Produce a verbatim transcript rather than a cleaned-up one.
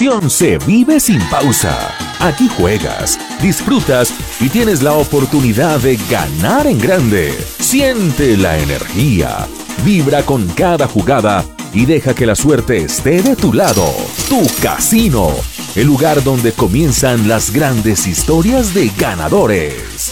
diversión se vive sin pausa. Aquí juegas, disfrutas y tienes la oportunidad de ganar en grande. Siente la energía, vibra con cada jugada y deja que la suerte esté de tu lado. Tu casino, el lugar donde comienzan las grandes historias de ganadores.